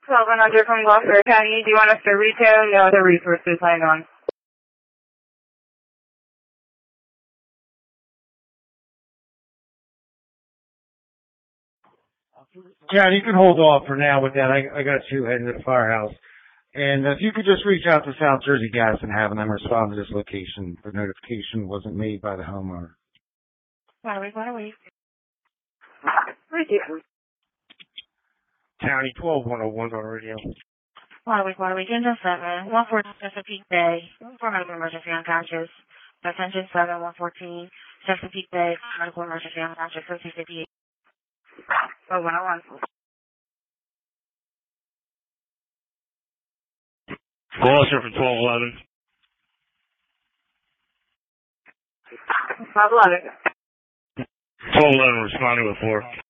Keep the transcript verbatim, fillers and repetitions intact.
twelve hundred from Gloucester County. Do you want us to retail? No other resources. Hang on. John, you can hold off for now with that. I, I got you heading to the firehouse. And if you could just reach out to South Jersey Gas and have them respond to this location. The notification wasn't made by the homeowner. Waterway, Waterway. Radio. County twelve one oh one on radio. Waterway, Waterway, Ginger seven, one fourteen Chesapeake Bay, for medical emergency unconscious. Attention seven, one fourteen Chesapeake Bay, medical emergency unconscious, fifty fifty-eight. Oh, one oh one. Gloucester for twelve eleven. five eleven. twelve eleven responding with four.